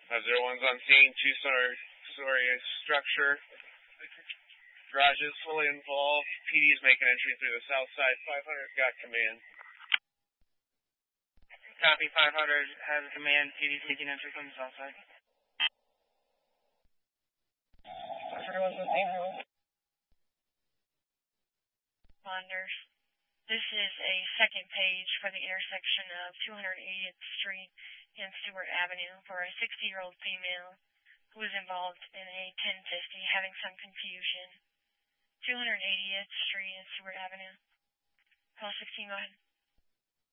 01's on scene, two-story structure. Garage is fully involved. PD's making entry through the south side. 500 got command. Copy, 500 has a command. PD's taking entry from the south side. Responders. This is a second page for the intersection of 280th Street and Stewart Avenue for a 60-year-old female who was involved in a 1050 having some confusion. 280th Street and Stewart Avenue. Call 16, go ahead.